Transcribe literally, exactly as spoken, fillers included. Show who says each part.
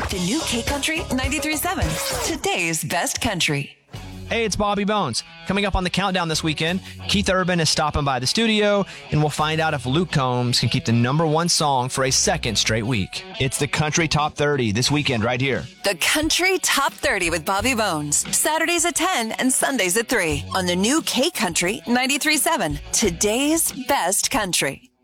Speaker 1: The new K Country ninety-three point seven. Today's best country.
Speaker 2: Hey, it's Bobby Bones. Coming up on the countdown this weekend, Keith Urban is stopping by the studio, and we'll find out if Luke Combs can keep the number one song for a second straight week. It's the Country Top thirty this weekend right here.
Speaker 1: The Country Top thirty with Bobby Bones. Saturdays at ten and Sundays at three on the new K Country ninety-three point seven. Today's best country.